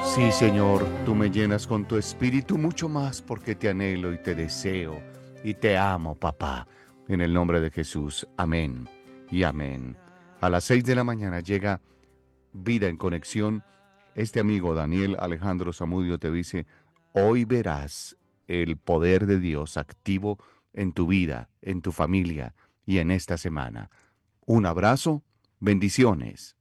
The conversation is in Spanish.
Sí, Señor, tú me llenas con tu espíritu mucho más porque te anhelo y te deseo y te amo, papá. En el nombre de Jesús, amén y amén. A las 6 de la mañana llega Vida en Conexión. Este amigo Daniel Alejandro Zamudio te dice, hoy verás el poder de Dios activo en tu vida, en tu familia y en esta semana. Un abrazo, bendiciones.